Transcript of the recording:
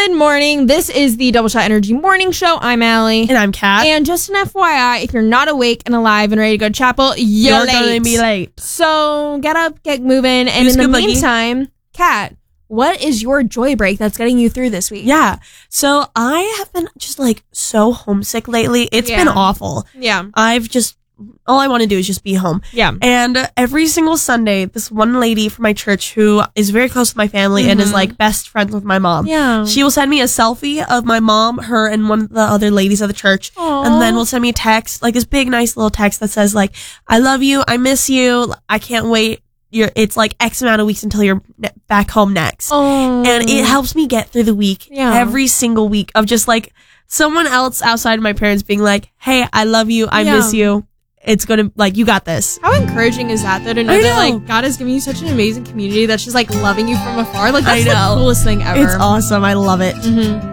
Good morning. This is the Double Shot Energy Morning Show. I'm Allie. And I'm Kat. And just an FYI, if you're not awake and alive and ready to go to chapel, you're going to be late. So get up, get moving. And in the meantime, Kat, what is your joy break that's getting you through this week? Yeah. So I have been just like so homesick lately. It's been awful. Yeah. All I want to do is just be home. Yeah. And every single Sunday, this one lady from my church who is very close to my family and is like best friends with my mom. Yeah. She will send me a selfie of my mom, her, and one of the other ladies of the church. Aww. And then we'll send me a text, like this big, nice little text that says like, I love you. I miss you. I can't wait. It's like X amount of weeks until you're back home next. Oh. And it helps me get through the week every single week of just like someone else outside of my parents being like, hey, I love you. I miss you. It's going to, like, you got this. How encouraging is that, though, to know that, like, God has given you such an amazing community that's just, like, loving you from afar? Like, that's the coolest thing ever. It's awesome. I love it. Mm-hmm.